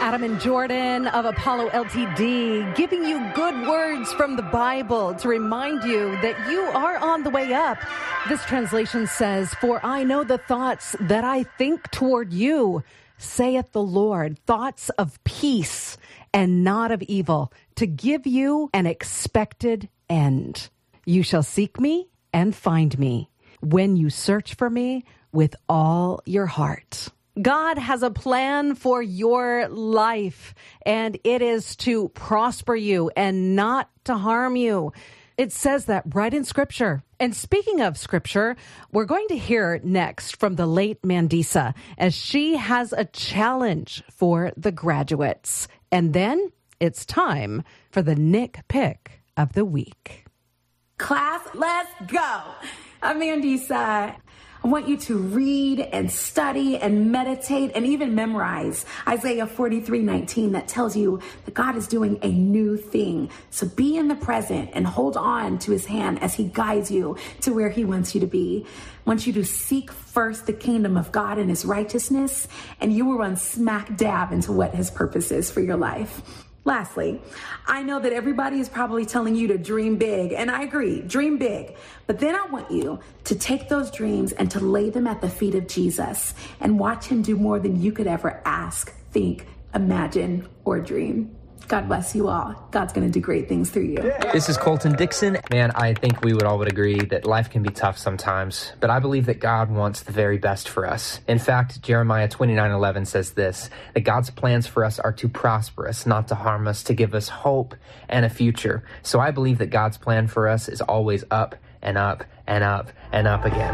Adam and Jordan of Apollo LTD, giving you good words from the Bible to remind you that you are on the way up. This translation says, "For I know the thoughts that I think toward you, saith the Lord, thoughts of peace and not of evil, to give you an expected end. You shall seek me and find me when you search for me with all your heart." God has a plan for your life, and it is to prosper you and not to harm you. It says that right in Scripture. And speaking of Scripture, we're going to hear next from the late Mandisa as she has a challenge for the graduates. And then it's time for the Nick Pick of the Week. Class, let's go. I'm Mandisa. I want you to read and study and meditate and even memorize Isaiah 43:19 that tells you that God is doing a new thing. So be in the present and hold on to his hand as he guides you to where he wants you to be. I want you to seek first the kingdom of God and his righteousness, and you will run smack dab into what his purpose is for your life. Lastly, I know that everybody is probably telling you to dream big, and I agree, dream big. But then I want you to take those dreams and to lay them at the feet of Jesus and watch him do more than you could ever ask, think, imagine, or dream. God bless you all. God's going to do great things through you. This is Colton Dixon. Man, I think we all would agree that life can be tough sometimes, but I believe that God wants the very best for us. In fact, Jeremiah 29:11 says this, that God's plans for us are to prosper us, not to harm us, to give us hope and a future. So I believe that God's plan for us is always up and up and up and up again.